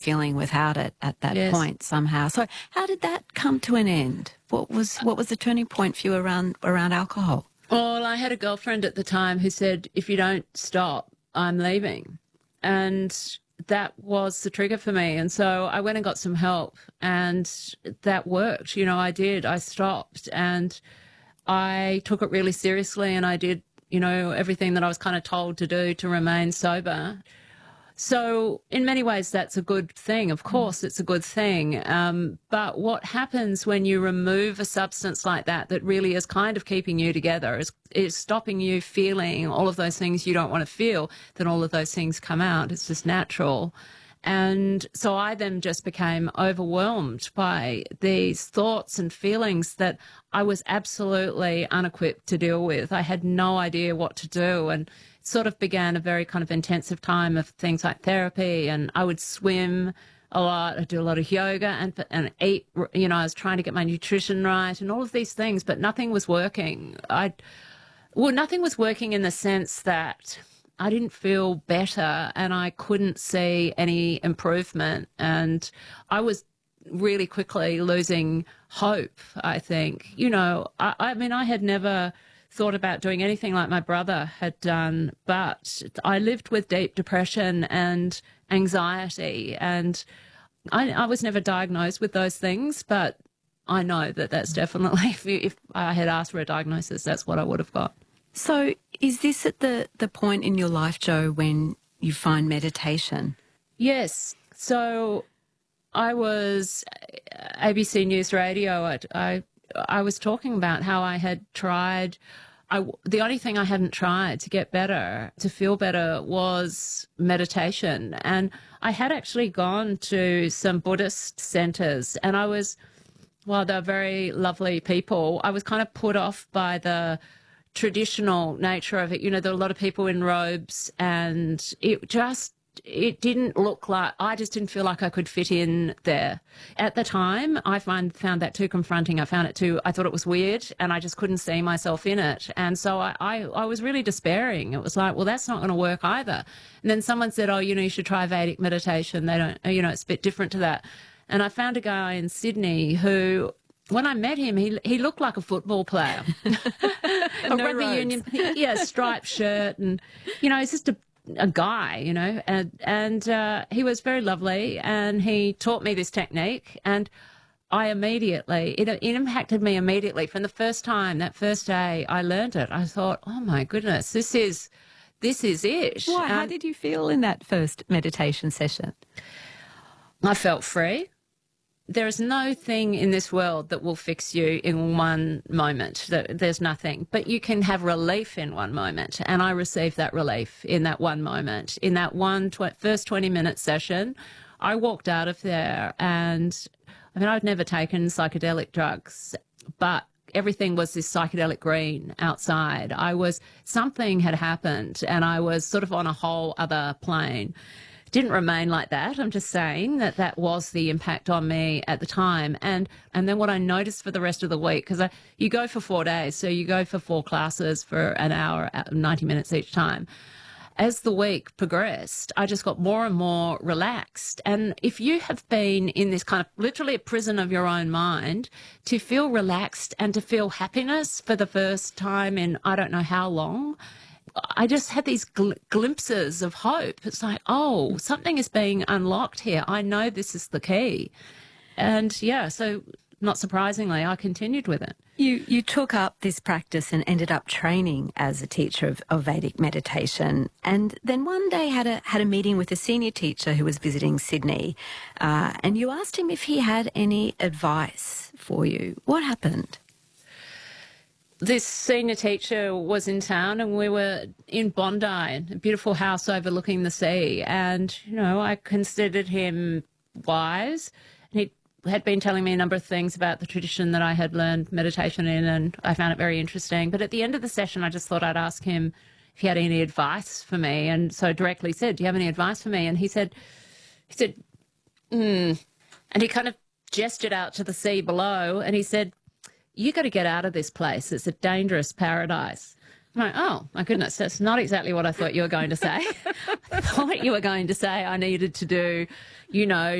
feeling without it at that Yes. point somehow. So how did that come to an end? What was the turning point for you around alcohol? Well, I had a girlfriend at the time who said, if you don't stop, I'm leaving. And that was the trigger for me. And so I went and got some help, and that worked. You know, I did. I stopped, and I took it really seriously, and I did, you know, everything that I was kind of told to do to remain sober. So in many ways, that's a good thing. Of course, it's a good thing. But what happens when you remove a substance like that really is kind of keeping you together, is stopping you feeling all of those things you don't want to feel, then all of those things come out. It's just natural. And so I then just became overwhelmed by these thoughts and feelings that I was absolutely unequipped to deal with. I had no idea what to do, and sort of began a very kind of intensive time of things like therapy, and I would swim a lot, I'd do a lot of yoga and eat, you know, I was trying to get my nutrition right and all of these things, but nothing was working. Nothing was working in the sense that I didn't feel better and I couldn't see any improvement, and I was really quickly losing hope, I think. You know, I mean, I had never thought about doing anything like my brother had done, but I lived with deep depression and anxiety, and I was never diagnosed with those things, but I know that that's definitely, if I had asked for a diagnosis, that's what I would have got. So is this at the point in your life, Jo, when you find meditation? Yes. So I was ABC News Radio. I was talking about how I had tried. The only thing I hadn't tried to get better, to feel better, was meditation. And I had actually gone to some Buddhist centres, and well, they're very lovely people. I was kind of put off by the traditional nature of it. You know, there were a lot of people in robes, and it didn't look like, I just didn't feel like I could fit in there. At the time, I found that too confronting. I thought it was weird, and I just couldn't see myself in it. And so I was really despairing. It was like, well, that's not going to work either. And then someone said, oh, you know, you should try Vedic meditation. They don't, you know, it's a bit different to that. And I found a guy in Sydney who, when I met him, he looked like a football player. A rugby union, striped shirt, and, you know, he's just a guy, you know, and he was very lovely, and he taught me this technique, and it impacted me immediately. From the first time, that first day I learned it, I thought, oh my goodness, this is it. Why? How did you feel in that first meditation session? I felt free. There is no thing in this world that will fix you in one moment. There's nothing. But you can have relief in one moment. And I received that relief in that one moment. In that first 20-minute session, I walked out of there, and I mean, I'd never taken psychedelic drugs, but everything was this psychedelic green outside. Something had happened, and I was sort of on a whole other plane. Didn't remain like that. I'm just saying that was the impact on me at the time. And then what I noticed for the rest of the week, because you go for 4 days, so you go for 4 classes for an hour, 90 minutes each time. As the week progressed, I just got more and more relaxed. And if you have been in this kind of literally a prison of your own mind, to feel relaxed and to feel happiness for the first time in I don't know how long, I just had these glimpses of hope. It's like, oh, something is being unlocked here. I know this is the key. And yeah, so not surprisingly, I continued with it. You took up this practice and ended up training as a teacher of Vedic meditation, and then one day had a meeting with a senior teacher who was visiting Sydney, and you asked him if he had any advice for you. What happened? This senior teacher was in town, and we were in Bondi, a beautiful house overlooking the sea. And, you know, I considered him wise. And he had been telling me a number of things about the tradition that I had learned meditation in, and I found it very interesting. But at the end of the session, I just thought I'd ask him if he had any advice for me. And so I directly said, do you have any advice for me? And he said, and he kind of gestured out to the sea below, and he said, you got to get out of this place. It's a dangerous paradise. I'm like, oh, my goodness, that's not exactly what I thought you were going to say. I thought you were going to say I needed to do, you know,